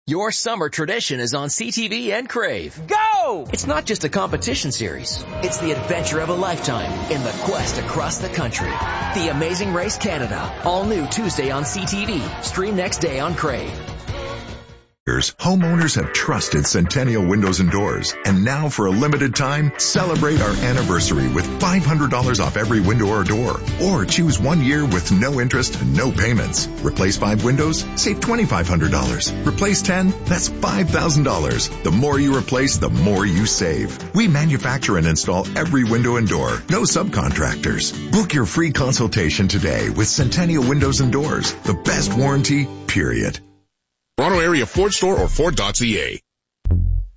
Your summer tradition is on CTV and Crave. Go! It's not just a competition series. It's the adventure of a lifetime in the quest across the country. The Amazing Race Canada. All new Tuesday on CTV. Stream next day on Crave. Homeowners have trusted Centennial Windows and Doors, and now for a limited time, celebrate our anniversary with $500 off every window or door, or choose 1 year with no interest and no payments. Replace 5 windows, save $2,500. Replace 10, that's $5,000. The more you replace, the more you save. We manufacture and install every window and door, no subcontractors. Book your free consultation today with Centennial Windows and Doors, the best warranty, period. Toronto area Ford store or Ford.ca.